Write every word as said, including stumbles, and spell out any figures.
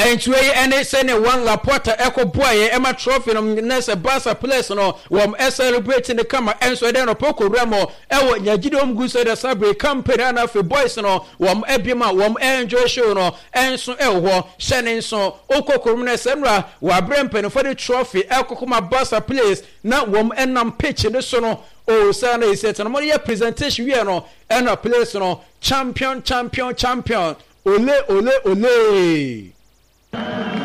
entwe ene se ne one Laporta eko boye ema trophy no nese Barca place no wom celebrate ne kama enso de no poko remo ewo nyagidom gu so de sabre campaign na fe boys no wom ebiema wom enjoy show no enso ewo hyene nso okokorum ne semra wa brempen for the trophy ekokoma Barca place na wom enam pitch ne so no o sana iset no mo ye presentation we no ena place no champion champion champion ole ole ole